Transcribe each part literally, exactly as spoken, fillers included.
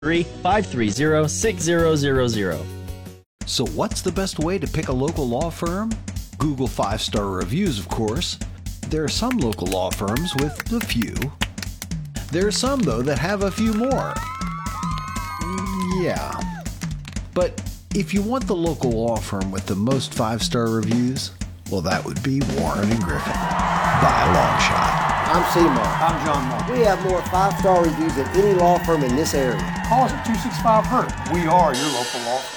five three zero, six zero zero zero. So what's the best way to pick a local law firm? Google five-star reviews, of course. There are some local law firms with a few. There are some, though, that have a few more. Yeah. But if you want the local law firm with the most five-star reviews, well, that would be Warren and Griffin, by a long shot. I'm Seymour. I'm John Moore. We have more five-star reviews than any law firm in this area. Call us at two six five, H U R T. We are your local law firm.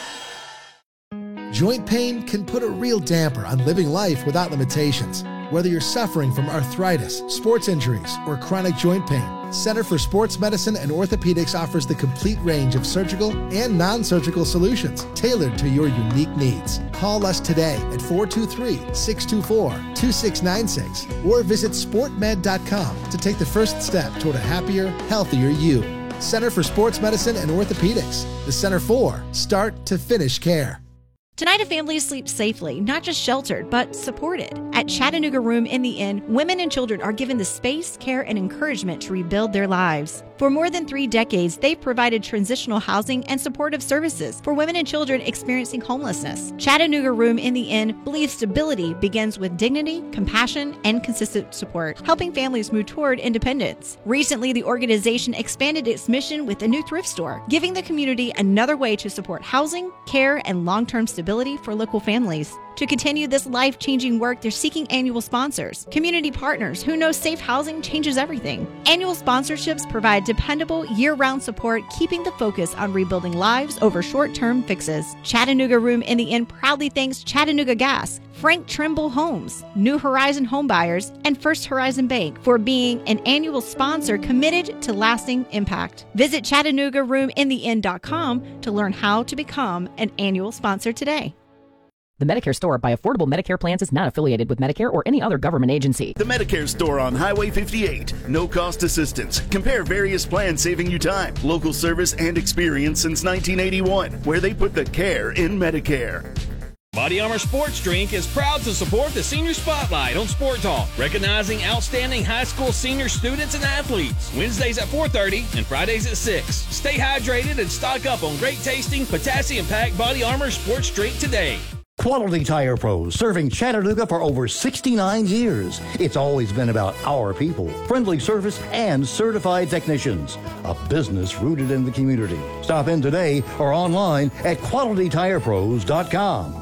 Joint pain can put a real damper on living life without limitations. Whether you're suffering from arthritis, sports injuries, or chronic joint pain, Center for Sports Medicine and Orthopedics offers the complete range of surgical and non-surgical solutions tailored to your unique needs. Call us today at four two three, six two four, two six nine six or visit sport med dot com to take the first step toward a happier, healthier you. Center for Sports Medicine and Orthopedics, the Center for Start to Finish Care. Tonight, a family sleeps safely, not just sheltered, but supported. At Chattanooga Room in the Inn, women and children are given the space, care, and encouragement to rebuild their lives. For more than three decades, they've provided transitional housing and supportive services for women and children experiencing homelessness. Chattanooga Room in the Inn believes stability begins with dignity, compassion, and consistent support, helping families move toward independence. Recently, the organization expanded its mission with a new thrift store, giving the community another way to support housing, care, and long-term stability for local families. To continue this life-changing work, they're seeking annual sponsors, community partners who know safe housing changes everything. Annual sponsorships provide dependable, year-round support, keeping the focus on rebuilding lives over short-term fixes. Chattanooga Room in the Inn proudly thanks Chattanooga Gas, Frank Trimble Homes, New Horizon Homebuyers, and First Horizon Bank for being an annual sponsor committed to lasting impact. Visit Chattanooga Room in the Inn dot com to learn how to become an annual sponsor today. The Medicare Store by Affordable Medicare Plans is not affiliated with Medicare or any other government agency. The Medicare Store on Highway fifty-eight. No cost assistance. Compare various plans saving you time, local service, and experience since nineteen eighty-one, where they put the care in Medicare. Body Armor Sports Drink is proud to support the Senior Spotlight on Sport Talk, recognizing outstanding high school senior students and athletes. Wednesdays at four thirty and Fridays at six. Stay hydrated and stock up on great tasting, potassium-packed Body Armor Sports Drink today. Quality Tire Pros, serving Chattanooga for over sixty-nine years. It's always been about our people, friendly service, and certified technicians. A business rooted in the community. Stop in today or online at quality tire pros dot com.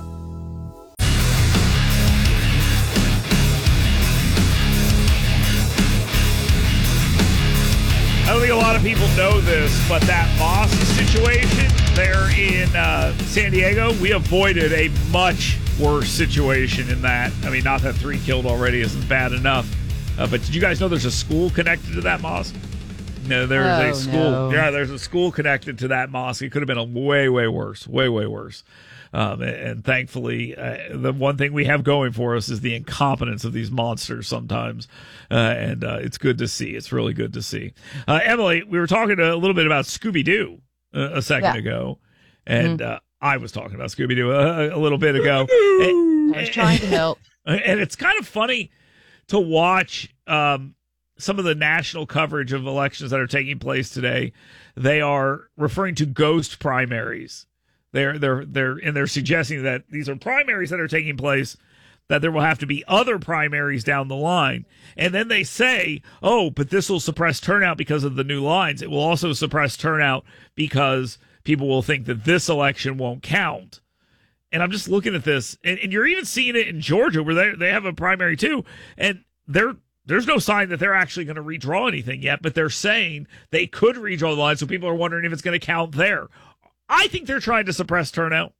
I don't think a lot of people know this, but that Moss situation there in uh, San Diego, we avoided a much worse situation in that. I mean, not that three killed already isn't bad enough. Uh, but did you guys know there's a school connected to that mosque? No, there's oh, a school. No. Yeah, there's a school connected to that mosque. It could have been a way, way worse, way, way worse. Um, and, and thankfully, uh, the one thing we have going for us is the incompetence of these monsters sometimes. Uh, and uh, it's good to see. It's really good to see. Uh, Emily, we were talking a little bit about Scooby-Doo uh, a second yeah. ago. And mm-hmm. uh, I was talking about Scooby-Doo a, a little bit ago. and, I was trying to help. And it's kind of funny to watch um, some of the national coverage of elections that are taking place today. They are referring to ghost primaries. They're they're they're and they're suggesting that these are primaries that are taking place, that there will have to be other primaries down the line. And then they say, oh, but this will suppress turnout because of the new lines. It will also suppress turnout because people will think that this election won't count. And I'm just looking at this, and, and you're even seeing it in Georgia where they they have a primary too, and they're there's no sign that they're actually going to redraw anything yet, but they're saying they could redraw the line, so people are wondering if it's going to count there. I think they're trying to suppress turnout.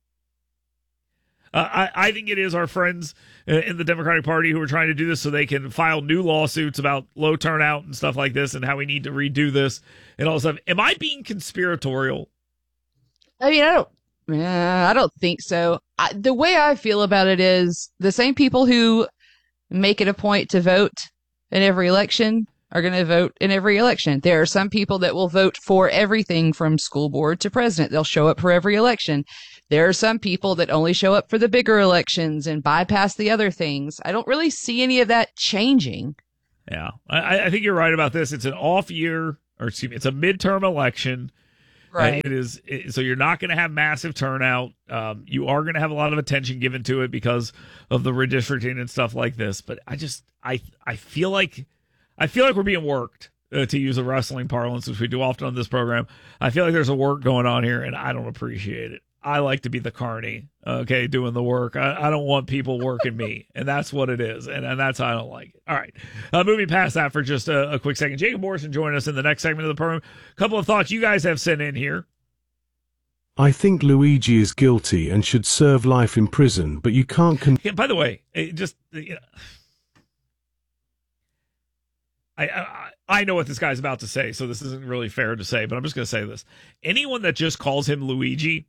Uh, I, I think it is our friends in the Democratic Party who are trying to do this so they can file new lawsuits about low turnout and stuff like this and how we need to redo this and all this stuff. Am I being conspiratorial? I mean, I don't, uh, I don't think so. I, the way I feel about it is the same people who make it a point to vote in every election are going to vote in every election. There are some people that will vote for everything from school board to president. They'll show up for every election. There are some people that only show up for the bigger elections and bypass the other things. I don't really see any of that changing. Yeah, I, I think you're right about this. It's an off year, or excuse me, it's a midterm election. Right. It is it, so you're not going to have massive turnout. Um, you are going to have a lot of attention given to it because of the redistricting and stuff like this. But I just I I feel like I feel like we're being worked, uh, to use a wrestling parlance, which we do often on this program. I feel like there's a work going on here, and I don't appreciate it. I like to be the carny, okay, doing the work. I, I don't want people working me, and that's what it is, and, and that's how I don't like it. All right, uh, moving past that for just a, a quick second. Jacob Morrison join us in the next segment of the program. A couple of thoughts you guys have sent in here. I think Luigi is guilty and should serve life in prison, but you can't... Con- yeah, by the way, it just... You know, I, I I know what this guy's about to say, so this isn't really fair to say, but I'm just going to say this. Anyone that just calls him Luigi,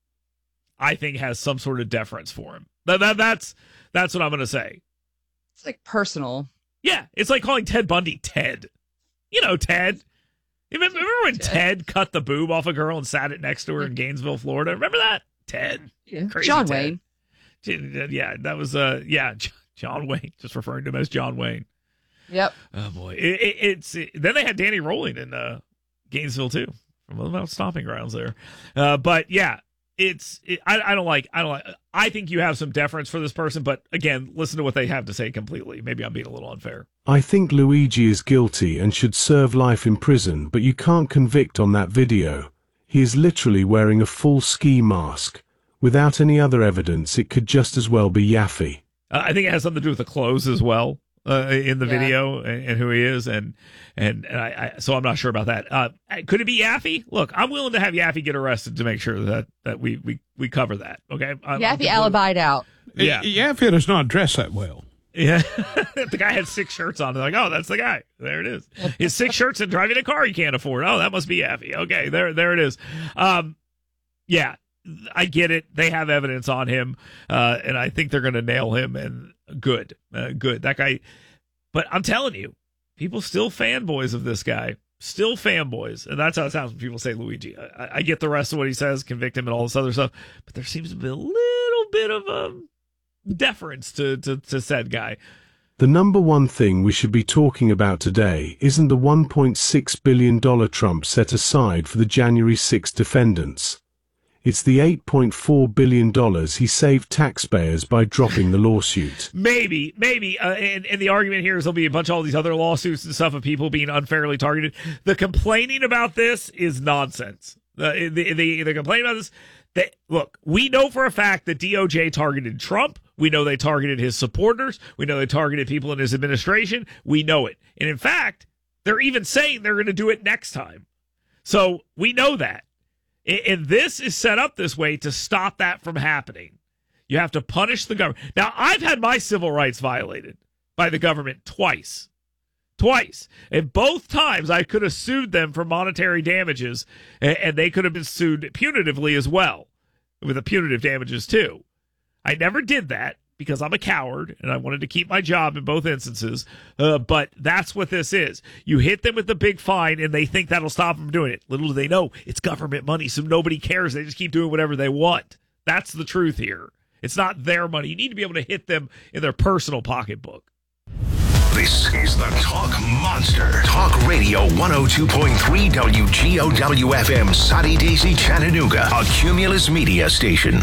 I think has some sort of deference for him. That, that that's that's what I'm going to say. It's like personal. Yeah, it's like calling Ted Bundy Ted. You know, Ted. You remember, remember when Ted. Ted cut the boob off a girl and sat it next to her in Gainesville, Florida? Remember that? Ted. Yeah. Crazy John Ted. Wayne. Yeah, that was, uh, yeah, John Wayne. Just referring to him as John Wayne. Yep. Oh, boy. It, it, it's it, Then they had Danny Rolling in uh, Gainesville, too. From about stomping grounds there. Uh, but, yeah. It's it, I, I don't like I don't like I think you have some deference for this person, but again, listen to what they have to say completely. Maybe I'm being a little unfair. I think Luigi is guilty and should serve life in prison, but you can't convict on that video. He is literally wearing a full ski mask. Without any other evidence, it could just as well be Yaffe. Uh, I think it has something to do with the clothes as well. Uh, in the Yeah. video and, and who he is, and and, and I, I so I'm not sure about that. Uh, could it be Yaffe? Look, I'm willing to have Yaffe get arrested to make sure that, that we, we, we cover that. Okay, I'm, Yaffe alibied out. Yeah, Yaffe does not dress that well. Yeah, the guy had six shirts on. They're like, oh, that's the guy. There it is. His six shirts and driving a car he can't afford. Oh, that must be Yaffe. Okay, there there it is. Um, yeah. I get it. They have evidence on him, uh, and I think they're going to nail him. And good, uh, good. That guy. But I'm telling you, people still fanboys of this guy. Still fanboys, and that's how it sounds when people say Luigi. I, I get the rest of what he says, convict him, and all this other stuff. But there seems to be a little bit of a deference to to, to said guy. The number one thing we should be talking about today isn't the one point six billion dollars Trump set aside for the January sixth defendants. It's the eight point four billion dollars he saved taxpayers by dropping the lawsuit. Maybe, maybe. Uh, and, and the argument here is there'll be a bunch of all these other lawsuits and stuff of people being unfairly targeted. The complaining about this is nonsense. The, the, the, the complaining about this, they, look, we know for a fact that D O J targeted Trump. We know they targeted his supporters. We know they targeted people in his administration. We know it. And in fact, they're even saying they're going to do it next time. So we know that. And this is set up this way to stop that from happening. You have to punish the government. Now, I've had my civil rights violated by the government twice. Twice. And both times I could have sued them for monetary damages, and they could have been sued punitively as well, with the punitive damages too. I never did that because I'm a coward and I wanted to keep my job in both instances. Uh, but that's what this is. You hit them with the big fine and they think that'll stop them from doing it. Little do they know it's government money, so nobody cares. They just keep doing whatever they want. That's the truth here. It's not their money. You need to be able to hit them in their personal pocketbook. This is the Talk Monster. Talk Radio one oh two point three W G O W F M, Soddy Daisy, Chattanooga, a Cumulus media station.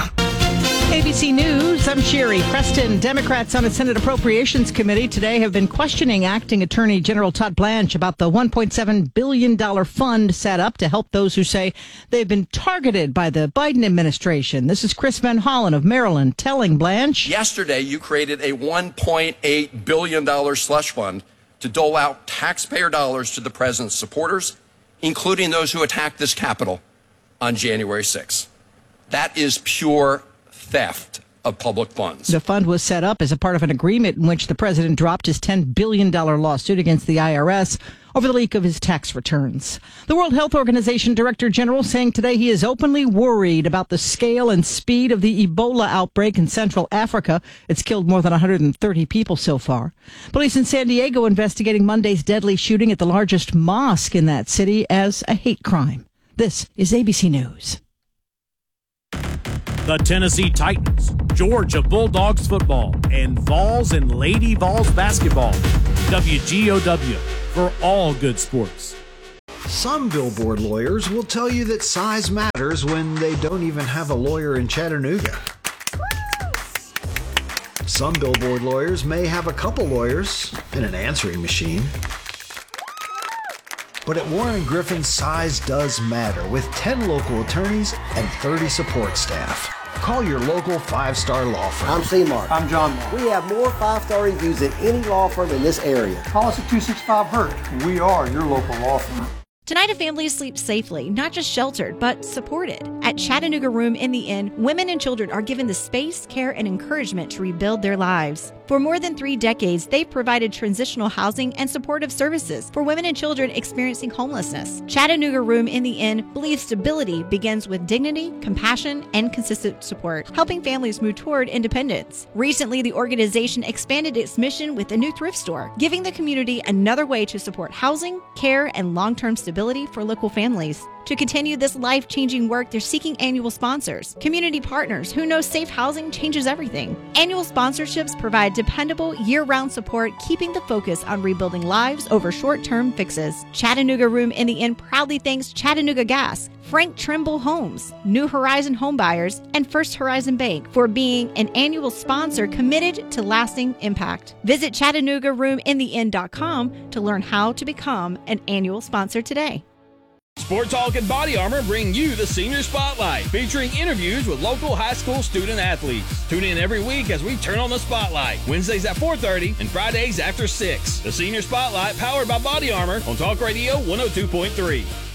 A B C News, I'm Sherry Preston. Democrats on a Senate Appropriations Committee today have been questioning Acting Attorney General Todd Blanche about the one point seven billion dollars fund set up to help those who say they've been targeted by the Biden administration. This is Chris Van Hollen of Maryland telling Blanche. Yesterday, you created a one point eight billion dollars slush fund to dole out taxpayer dollars to the president's supporters, including those who attacked this Capitol on January sixth. That is pure theft of public funds. The fund was set up as a part of an agreement in which the president dropped his ten billion dollars lawsuit against the I R S over the leak of his tax returns. The World Health Organization Director General saying today he is openly worried about the scale and speed of the Ebola outbreak in Central Africa. It's killed more than one hundred thirty people so far. Police in San Diego investigating Monday's deadly shooting at the largest mosque in that city as a hate crime. This is A B C News. The Tennessee Titans, Georgia Bulldogs football, and Vols and Lady Vols basketball. W G O W for all good sports. Some billboard lawyers will tell you that size matters when they don't even have a lawyer in Chattanooga. Some billboard lawyers may have a couple lawyers and an answering machine. But at Warren and Griffin, size does matter with ten local attorneys and thirty support staff. Call your local five-star law firm. I'm C-Mark. I'm John Mark. We have more five-star reviews than any law firm in this area. Call us at two six five hurt. We are your local law firm. Tonight, a family sleeps safely, not just sheltered, but supported. At Chattanooga Room in the Inn, women and children are given the space, care, and encouragement to rebuild their lives. For more than three decades, they've provided transitional housing and supportive services for women and children experiencing homelessness. Chattanooga Room in the Inn believes stability begins with dignity, compassion, and consistent support, helping families move toward independence. Recently, the organization expanded its mission with a new thrift store, giving the community another way to support housing, care, and long-term stability for local families. To continue this life-changing work, they're seeking annual sponsors, community partners who know safe housing changes everything. Annual sponsorships provide dependable, year-round support, keeping the focus on rebuilding lives over short-term fixes. Chattanooga Room in the Inn proudly thanks Chattanooga Gas, Frank Trimble Homes, New Horizon Homebuyers, and First Horizon Bank for being an annual sponsor committed to lasting impact. Visit Chattanooga Room In The Inn dot com to learn how to become an annual sponsor today. Sport Talk and Body Armor bring you the Senior Spotlight, featuring interviews with local high school student athletes. Tune in every week as we turn on the spotlight, Wednesdays at four thirty and Fridays after six. The Senior Spotlight, powered by Body Armor on Talk Radio one oh two point three.